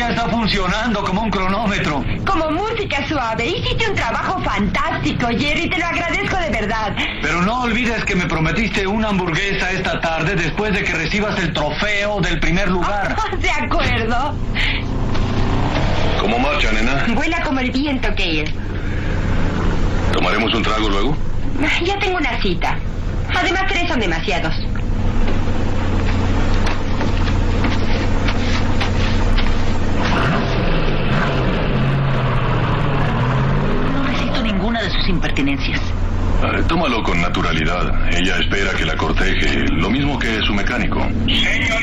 está funcionando como un cronómetro. Como música suave. Hiciste un trabajo fantástico, Jerry. Te lo agradezco de verdad. Pero no olvides que me prometiste una hamburguesa esta tarde después de que recibas el trofeo del primer lugar. De acuerdo. ¿Cómo marcha, nena? Vuela como el viento, Cale. ¿Tomaremos un trago luego? Ya tengo una cita. Además, 3 son demasiados. No resisto ninguna de sus impertinencias. Tómalo con naturalidad. Ella espera que la corteje, lo mismo que su mecánico.